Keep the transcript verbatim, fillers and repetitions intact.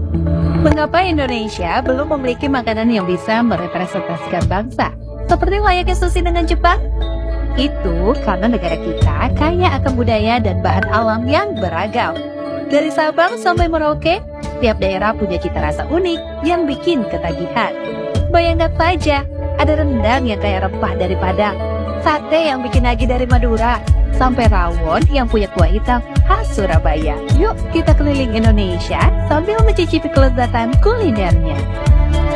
Mengapa Indonesia belum memiliki makanan yang bisa merepresentasikan bangsa, seperti layaknya sushi dengan Jepang? Itu karena negara kita kaya akan budaya dan bahan alam yang beragam. Dari Sabang sampai Merauke, tiap daerah punya cita rasa unik yang bikin ketagihan. Bayangkan saja, ada rendang yang kaya rempah dari Padang, sate yang bikin nagih dari Madura, sampai rawon yang punya kuah hitam khas Surabaya. Yuk kita keliling Indonesia sambil mencicipi kelezatan kulinernya.